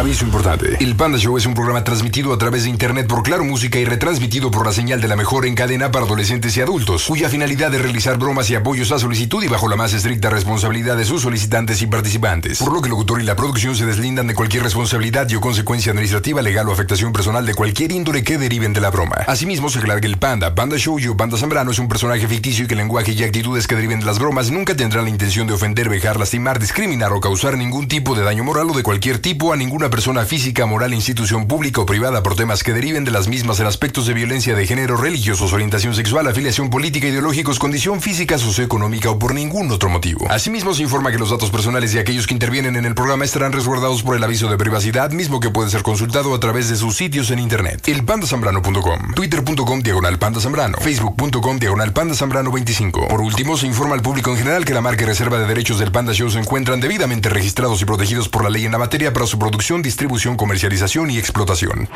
Aviso importante. El Panda Show es un programa transmitido a través de internet por Claro Música y retransmitido por la señal de la mejor en cadena para adolescentes y adultos, cuya finalidad es realizar bromas y apoyos a solicitud y bajo la más estricta responsabilidad de sus solicitantes y participantes. Por lo que el locutor y la producción se deslindan de cualquier responsabilidad y o consecuencia administrativa, legal o afectación personal de cualquier índole que deriven de la broma. Asimismo, se aclara que el Panda Show o Panda Zambrano es un personaje ficticio y que el lenguaje y actitudes que deriven de las bromas nunca tendrán la intención de ofender, vejar, lastimar, discriminar o causar ningún tipo de daño moral o de cualquier tipo a ninguna persona física, moral, institución pública o privada por temas que deriven de las mismas en aspectos de violencia de género, religiosos, orientación sexual, afiliación política, ideológicos, condición física, socioeconómica o por ningún otro motivo. Asimismo, se informa que los datos personales de aquellos que intervienen en el programa estarán resguardados por el aviso de privacidad, mismo que puede ser consultado a través de sus sitios en internet. Elpandazambrano.com, twitter.com/pandazambrano, facebook.com/pandazambrano25. Por último, se informa al público en general que la marca y reserva de derechos del Panda Show se encuentran debidamente registrados y protegidos por la ley en la materia para su producción, distribución, comercialización y explotación.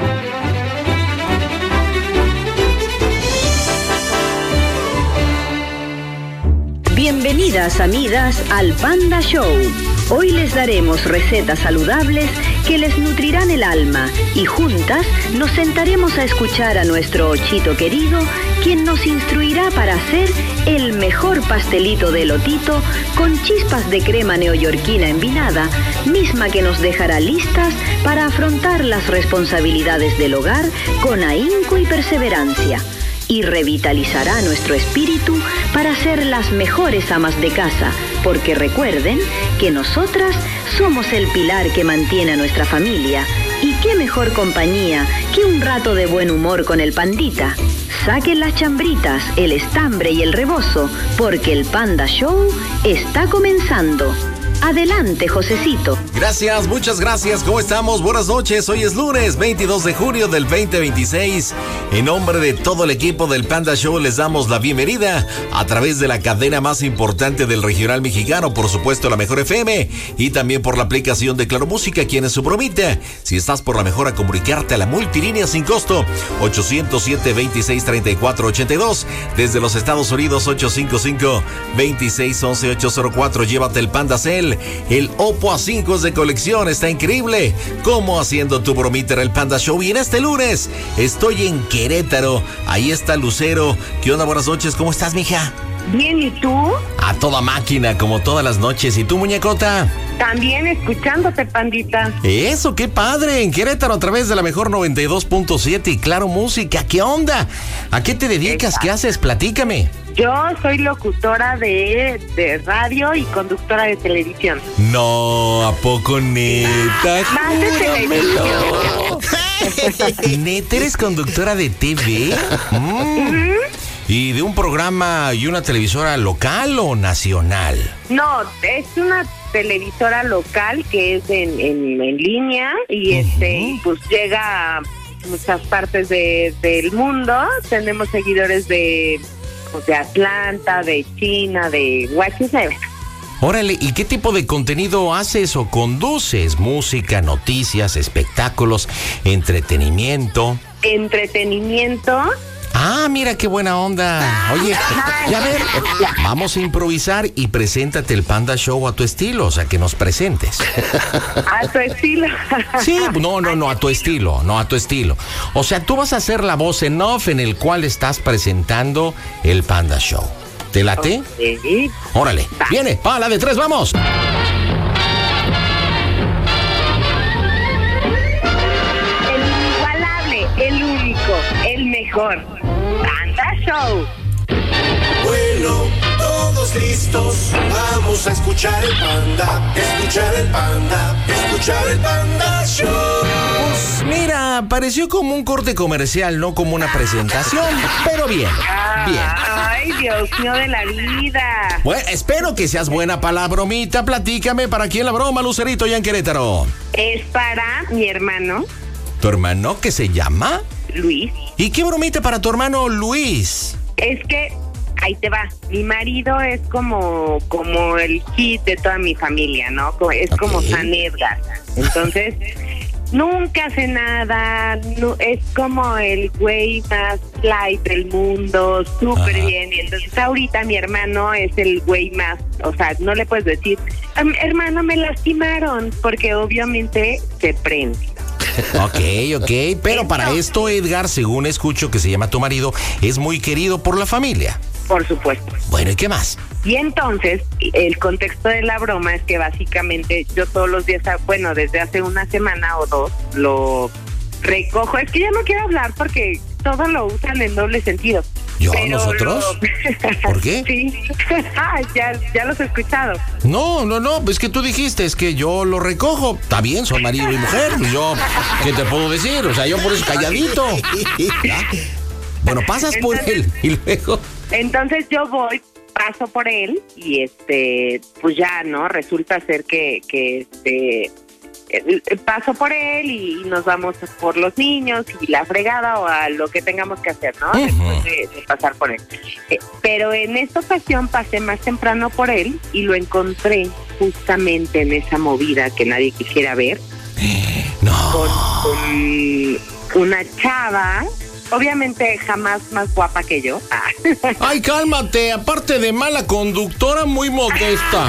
Bienvenidas, amigas, al Panda Show. Hoy les daremos recetas saludables que les nutrirán el alma y juntas nos sentaremos a escuchar a nuestro Ochito querido, quien nos instruirá para hacer el mejor pastelito de elotito con chispas de crema neoyorquina envinada, misma que nos dejará listas para afrontar las responsabilidades del hogar con ahínco y perseverancia. Y revitalizará nuestro espíritu para ser las mejores amas de casa, porque recuerden que nosotras somos el pilar que mantiene a nuestra familia. Y qué mejor compañía que un rato de buen humor con el pandita. Saquen las chambritas, el estambre y el rebozo, porque el Panda Show está comenzando. Adelante, Josecito. Gracias, muchas gracias. ¿Cómo estamos? Buenas noches. Hoy es lunes 22 de junio del 2026. En nombre de todo el equipo del Panda Show les damos la bienvenida a través de la cadena más importante del regional mexicano, por supuesto la Mejor FM, y también por la aplicación de Claro Música, quien es su promete. Si estás por la Mejor, a comunicarte a la multilínea sin costo 807-2634-82. Desde los Estados Unidos 855-2611-804. Llévate el Panda Cell. El Oppo A5 es de colección, está increíble. Como haciendo tu bromita el Panda Show. Y en este lunes estoy en Querétaro. Ahí está Lucero. ¿Qué onda? Buenas noches. ¿Cómo estás, mija? Bien, ¿y tú? A toda máquina, como todas las noches. ¿Y tú, muñecota? También escuchándote, pandita. Eso, qué padre. En Querétaro a través de la Mejor 92.7 y Claro Música. ¿Qué onda? ¿A qué te dedicas? ¿Qué haces? Platícame. Yo soy locutora de radio y conductora de televisión. No, ¿a poco neta? Más de televisión. ¿Neta eres conductora de TV? ¿Y de un programa y una televisora local o nacional? No, es una televisora local que es en línea y pues llega a muchas partes del mundo. Tenemos seguidores de Atlanta, de China, de Washington. Órale, ¿y qué tipo de contenido haces o conduces? ¿Música, noticias, espectáculos, entretenimiento? Entretenimiento. Ah, mira qué buena onda. Oye, ya ver, vamos a improvisar y preséntate el Panda Show a tu estilo, o sea, que nos presentes. ¿A tu estilo? Sí, no, a tu estilo, no a tu estilo. O sea, tú vas a hacer la voz en off en el cual estás presentando el Panda Show. ¿Te late? Sí. Órale, viene, pa, la de 3, vamos. El inigualable, el único, el mejor. Panda Show. Bueno, todos listos, vamos a escuchar el Panda, escuchar el Panda, escuchar el Panda Show. Pues mira, pareció como un corte comercial, no como una presentación, pero bien. Ay, Dios mío de la vida. Bueno, espero que seas buena para la bromita. Platícame, ¿para quién la broma, Lucerito, ya en Querétaro? Es para mi hermano. ¿Tu hermano que se llama? Luis. ¿Y qué bromita para tu hermano Luis? Es que, ahí te va, mi marido es como el hit de toda mi familia, ¿no? Es como San Edgar. Entonces, Nunca hace nada, no, es como el güey más light del mundo, súper bien. Y entonces ahorita mi hermano es el güey más, o sea, no le puedes decir, hermano, me lastimaron, porque obviamente se prende. Ok, pero para esto, Edgar, según escucho que se llama tu marido, es muy querido por la familia. Por supuesto. Bueno, ¿y qué más? Y entonces, el contexto de la broma es que básicamente yo todos los días, bueno, desde hace una semana o dos, lo recojo. Es que ya no quiero hablar porque todo lo usan en doble sentido. ¿Nosotros? ¿Por qué? Sí, ya los he escuchado. No, es que tú dijiste, es que yo lo recojo. Está bien, son marido y mujer. Yo, ¿qué te puedo decir? O sea, yo por eso calladito. Bueno, pasas por él y luego... Entonces yo paso por él y pues ya, ¿no? Resulta ser que paso por él y nos vamos por los niños y la fregada o a lo que tengamos que hacer, ¿no? Después de pasar por él. Pero en esta ocasión pasé más temprano por él y lo encontré justamente en esa movida que nadie quisiera ver. No. Con una chava, obviamente jamás más guapa que yo. Ay, cálmate, aparte de mala conductora, muy modesta.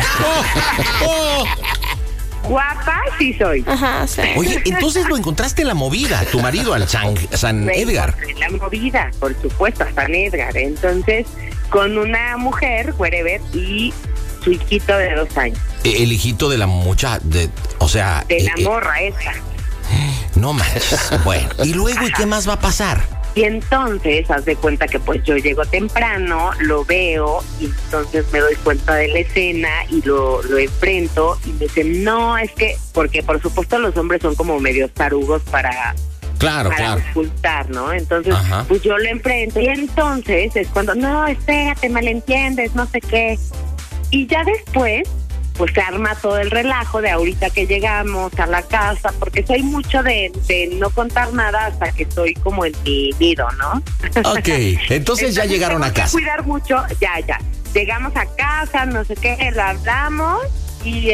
Guapa sí soy. Ajá, sí. Oye, entonces lo encontraste en la movida, tu marido al San Edgar. En la movida, por supuesto, a San Edgar. Entonces, con una mujer, wherever, y su hijito de 2 años. El hijito de la muchacha, de la morra esa. No manches. Bueno, y luego, ¿y qué más va a pasar? Y entonces, haz de cuenta que pues yo llego temprano, lo veo, y entonces me doy cuenta de la escena y lo enfrento, y me dicen, no, es que, porque por supuesto los hombres son como medio tarugos para ocultar, ¿no? Entonces, pues yo lo enfrento, y entonces es cuando, no, espérate, malentiendes, no sé qué. Y ya después, pues se arma todo el relajo de ahorita que llegamos a la casa, porque soy mucho de no contar nada hasta que estoy como en mi nido, ¿no? Ok, entonces ya llegaron a casa. Cuidar mucho, ya. Llegamos a casa, no sé qué, lo hablamos y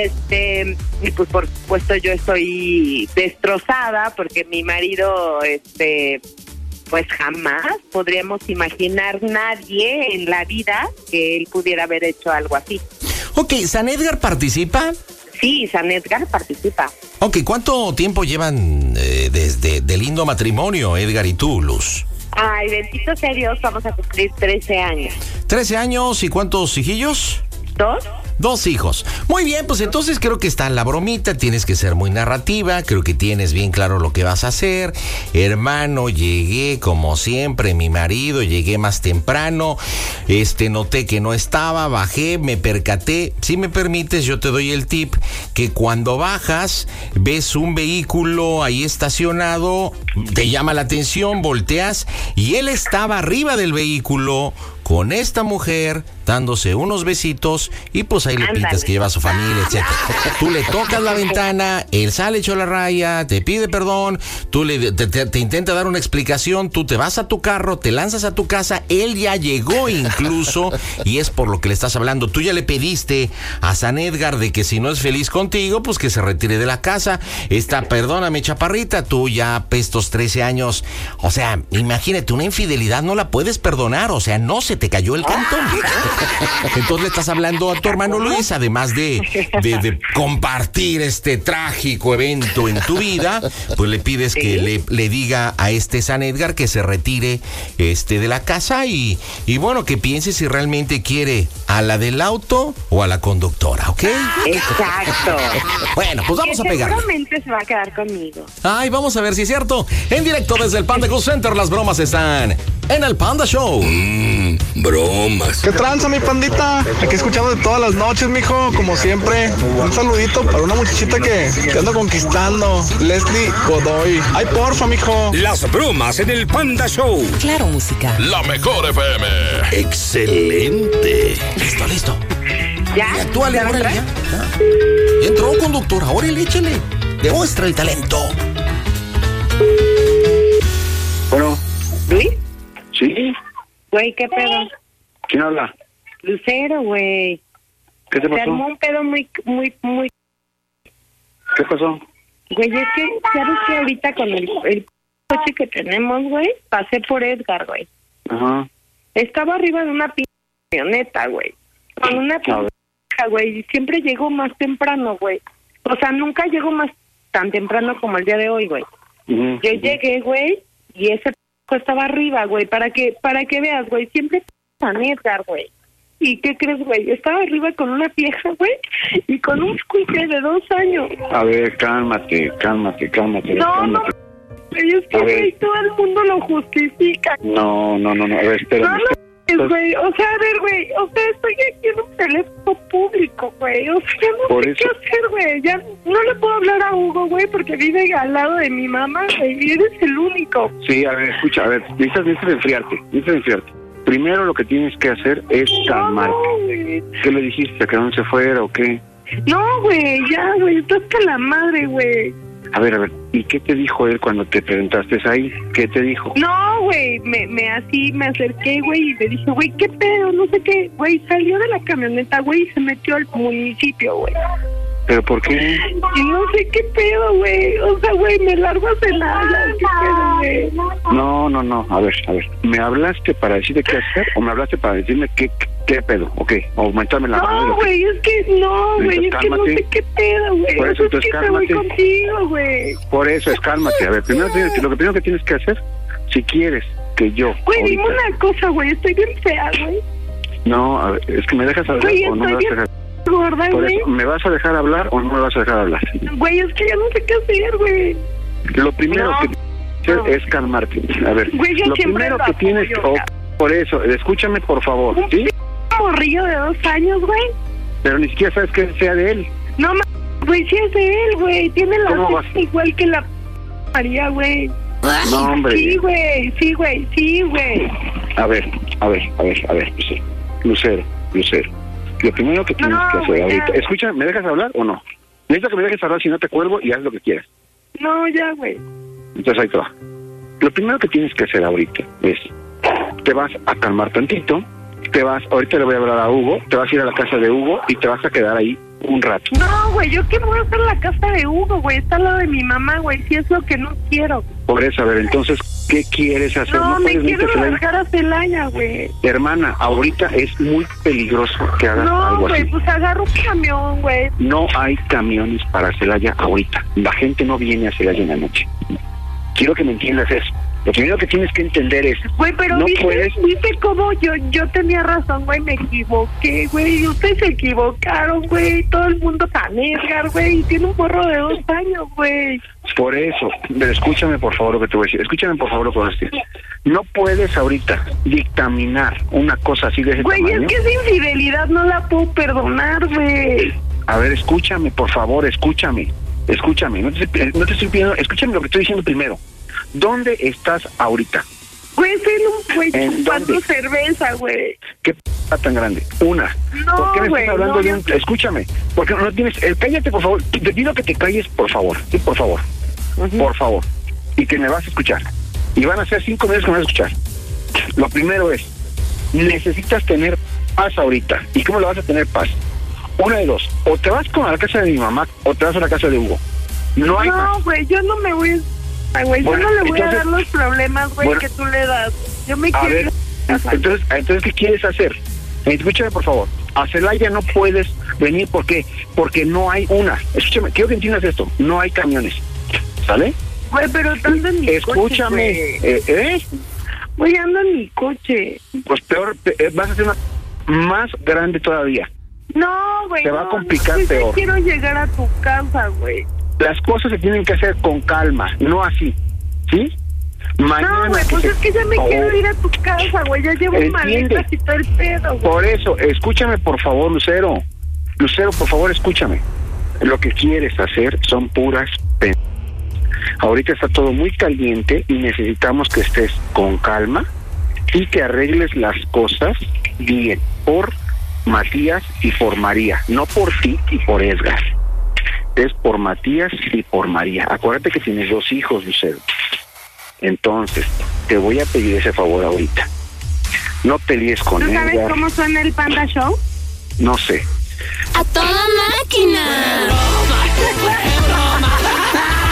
y pues por supuesto yo estoy destrozada porque mi marido, pues jamás podríamos imaginar nadie en la vida que él pudiera haber hecho algo así. Ok, ¿San Edgar participa? Sí, San Edgar participa. Ok, ¿cuánto tiempo llevan desde de lindo matrimonio, Edgar y tú, Luz? Ay, bendito sea Dios, vamos a cumplir 13 años. 13 años, ¿y cuántos hijillos? 2. 2 hijos. Muy bien, pues entonces creo que está la bromita, tienes que ser muy narrativa, creo que tienes bien claro lo que vas a hacer. Hermano, llegué como siempre, mi marido, llegué más temprano, noté que no estaba, bajé, me percaté. Si me permites, yo te doy el tip, que cuando bajas, ves un vehículo ahí estacionado, te llama la atención, volteas, y él estaba arriba del vehículo con esta mujer, dándose unos besitos, y pues ahí le pintas que lleva a su familia, etc. Tú le tocas la ventana, él sale hecho la raya, te pide perdón, tú te intenta dar una explicación, tú te vas a tu carro, te lanzas a tu casa, él ya llegó incluso, y es por lo que le estás hablando. Tú ya le pediste a San Edgar de que si no es feliz contigo, pues que se retire de la casa. Perdóname, chaparrita, tú ya estos 13 años, o sea, imagínate, una infidelidad no la puedes perdonar, o sea, no se te cayó el cantón. Entonces le estás hablando a tu hermano Luis, además de compartir este trágico evento en tu vida, pues le pides que le diga a San Edgar que se retire de la casa y bueno, que piense si realmente quiere a la del auto o a la conductora, ¿ok? Exacto. Bueno, pues vamos a pegar. Seguramente se va a quedar conmigo. Ay, vamos a ver si es cierto. En directo desde el Panda Cool Center, las bromas están en el Panda Show. Bromas. ¿Qué tranza, mi pandita? Aquí escuchando de todas las noches, mijo, como siempre. Un saludito para una muchachita que ando conquistando, Leslie Godoy. Ay, porfa, mijo. Las bromas en el Panda Show. Claro, música. La mejor FM. Excelente. Listo. ¿Ya? Y actúale, órale, ya. Entró conductora, órale, échale. Demuestra el talento. Bueno. ¿Luis? ¿Sí? Güey, ¿qué pedo? ¿Quién habla? Lucero, güey. ¿Qué te Se armó un pedo muy... ¿Qué pasó? Güey, es que, ¿sabes qué? Ahorita con el coche que tenemos, güey, pasé por Edgar, güey. Ajá. Estaba arriba de una camioneta, güey. Con una güey, y siempre llego más temprano, güey. O sea, nunca llego tan temprano como el día de hoy, güey. Uh-huh. Yo llegué, güey, y ese estaba arriba, güey, para que veas, güey, siempre San Edgar, güey. ¿Y qué crees, güey? Estaba arriba con una vieja, güey, y con un squeaker de 2 años. A ver, cálmate. No, es que, güey, todo el mundo lo justifica. No, a ver, espérame. Güey, o sea, a ver, güey, o sea, estoy aquí en un teléfono público, güey, o sea, no sé qué hacer, güey, ya no le puedo hablar a Hugo, güey, porque vive al lado de mi mamá, güey, y eres el único. Sí, a ver, escucha, a ver, necesitas enfriarte. Primero lo que tienes que hacer es calmarte. No, ¿Qué le dijiste? ¿Que no se fuera o qué? No, güey, ya, güey, estás hasta la madre, güey. A ver, ¿y qué te dijo él cuando te presentaste ahí? ¿Qué te dijo? No, güey, me acerqué, güey, y le dije, güey, ¿qué pedo? No sé qué, güey, salió de la camioneta, güey, y se metió al municipio, güey. ¿Pero por qué? Y no sé qué pedo, güey, o sea, güey, me largo a cenar, ¿qué pedo, güey? No, a ver, ¿me hablaste para decirte qué hacer o me hablaste para decirme qué pedo? ¿O qué? ¿O aumentarme la mano? No, güey, es que no sé qué pedo, güey. Por eso, entonces, es que me voy contigo, güey. Por eso, cálmate. A ver, lo primero que tienes que hacer, si quieres que yo... Güey, dime una cosa, güey, estoy bien fea, güey. No, a ver, es que me dejas hablar o no me vas a dejar... Gorda, por güey. eso, ¿me vas a dejar hablar o no me vas a dejar hablar? Güey, es que ya no sé qué hacer, güey. Lo primero que hacer es calmarte. A ver, güey, lo primero que tienes... por eso, escúchame, por favor, ¿sí? Un morrillo de 2 años, güey. Pero ni siquiera sabes que sea de él. No, güey, sí es de él, güey. Tiene la ¿Cómo vas? igual que la María, güey. No, hombre. Sí, güey. A ver, Lucero. Lo primero que tienes que hacer ahorita... Escucha, ¿me dejas hablar o no? Necesito que me dejes hablar, si no te cuelgo y haz lo que quieras. No, ya, güey. Entonces ahí te va. Lo primero que tienes que hacer ahorita es... Te vas a calmar tantito, ahorita le voy a hablar a Hugo, te vas a ir a la casa de Hugo y te vas a quedar ahí un rato. No, güey, ¿yo qué voy a hacer en la casa de Hugo, güey? Está al lado de mi mamá, güey, si es lo que no quiero. Por eso, a ver, entonces, ¿qué quieres hacer? No me quiero largar a Celaya, güey. Hermana, ahorita es muy peligroso que hagas algo así. No, güey, pues agarro un camión, güey. No hay camiones para Celaya ahorita. La gente no viene a Celaya en la noche. Quiero que me entiendas eso. Lo primero que tienes que entender es... Güey, pero no ¿viste cómo yo tenía razón, güey? Me equivoqué, güey. Ustedes se equivocaron, güey. Todo el mundo San Edgar, güey. Y tiene un morro de 2 años, güey. Por eso, pero escúchame por favor lo que te voy a decir. Escúchame por favor lo que voy a decir. No puedes ahorita dictaminar una cosa así de ese tamaño. Güey, es que esa infidelidad no la puedo perdonar, güey. A ver, escúchame, por favor, escúchame. No te estoy pidiendo... Escúchame lo que estoy diciendo primero. ¿Dónde estás ahorita? Güey, estoy en un chupando cerveza, güey. ¿Qué tan grande? Una. No, ¿por qué me güey, estás hablando de un... Escúchame, porque no tienes... cállate, por favor. Te pido que te calles, por favor. Sí, por favor. Por favor. Y que me vas a escuchar. Y van a ser 5 minutos que me vas a escuchar. Lo primero es... Necesitas tener paz ahorita. ¿Y cómo le vas a tener paz? Una de dos. O te vas a la casa de mi mamá, o te vas a la casa de Hugo. No hay más. No, güey, yo no me voy a... Güey, bueno, yo no le voy a dar los problemas, güey, que tú le das. Yo me quiero... Entonces, ¿qué quieres hacer? Escúchame, por favor. A Celaya no puedes venir, ¿por qué? Porque no hay una. Escúchame, quiero que entiendas esto. No hay camiones. ¿Sale? Güey, pero ando en mi escúchame, coche, Güey, ando en mi coche. Pues peor, vas a hacer una más grande todavía. No, güey. Te va a complicar peor. Quiero llegar a tu casa, güey. Las cosas se tienen que hacer con calma, no así, ¿sí? Mañana no, güey, pues es que ya me quiero ir a tu casa, güey. Ya llevo maletas y todo el pedo, güey. Por eso, escúchame, por favor, Lucero. Lucero, por favor, escúchame. Lo que quieres hacer son puras penas. Ahorita está todo muy caliente y necesitamos que estés con calma y que arregles las cosas bien. Por Matías y por María. No por ti y por Edgar. Es por Matías y por María. Acuérdate que tienes 2 hijos, Lucero. Entonces, te voy a pedir ese favor ahorita. No pelees con él. ¿Tú sabes cómo suena el Panda Show? No sé. ¡A toda máquina!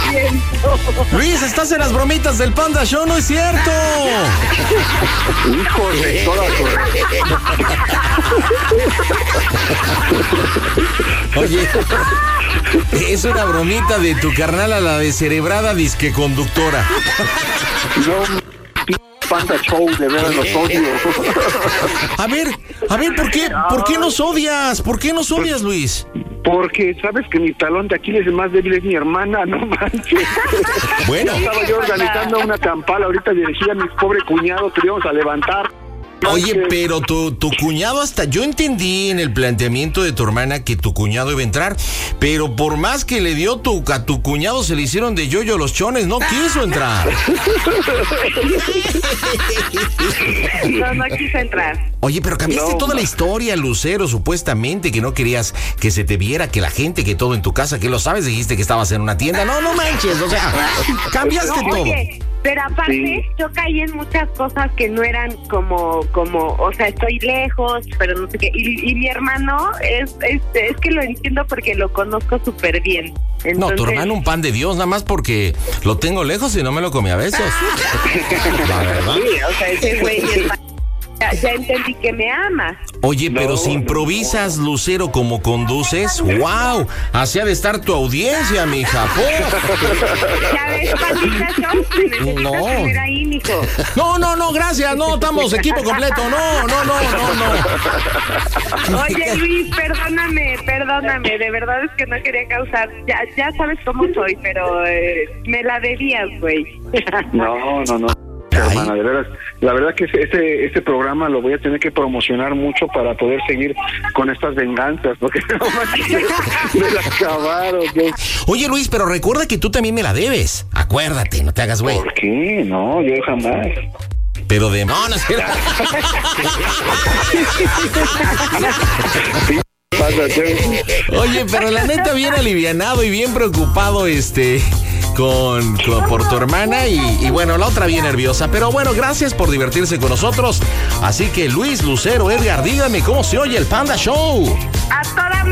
viendo. Luis, estás en las bromitas del Panda Show, ¿no es cierto? Hijo de todas. Oye, es una bromita de tu carnal a la descerebrada disque conductora. No, Panda Show, de veras los odio. A ver, ¿por qué nos odias? ¿Por qué nos odias, Luis? Porque sabes que mi talón de Aquiles más débil es mi hermana, no manches. Bueno. Estaba yo organizando una campal ahorita dirigida a mi pobre cuñado que íbamos a levantar. Oye, pero tu cuñado hasta... Yo entendí en el planteamiento de tu hermana que tu cuñado iba a entrar, pero por más que le dio a tu cuñado se le hicieron de yoyo los chones, no quiso entrar. No quiso entrar. Oye, pero cambiaste toda la historia, Lucero, supuestamente, que no querías que se te viera, que la gente, que todo en tu casa, que lo sabes, dijiste que estabas en una tienda. No manches, o sea, cambiaste todo. Oye, pero aparte, yo caí en muchas cosas que no eran como, o sea, estoy lejos, pero no sé qué. Y mi hermano es que lo entiendo porque lo conozco súper bien. Entonces... No, tu hermano un pan de Dios, nada más porque lo tengo lejos y no me lo comí a besos. La verdad. Sí, o sea, ese güey ya entendí que me amas. Oye, pero si improvisas, Lucero, como conduces, ¡wow! Así ha de estar tu audiencia, mija. ¿Ya ves, Pandita Show? Necesitas tener ahí, mijo. No, gracias. No, estamos equipo completo. No. Oye, Luis, perdóname. De verdad es que no quería causar. Ya sabes cómo soy, pero me la debías, güey. No. Hermana, de veras, la verdad que este programa lo voy a tener que promocionar mucho para poder seguir con estas venganzas, porque no manches, me la acabaron. Oye, Luis, pero recuerda que tú también me la debes. Acuérdate, no te hagas güey. ¿Por qué? No, yo jamás. Pero de... No es cierto. Oye, pero la neta bien alivianado y bien preocupado por tu hermana y bueno, la otra bien nerviosa. Pero bueno, gracias por divertirse con nosotros. Así que Luis, Lucero, Edgar, díganme cómo se oye el Panda Show. A toda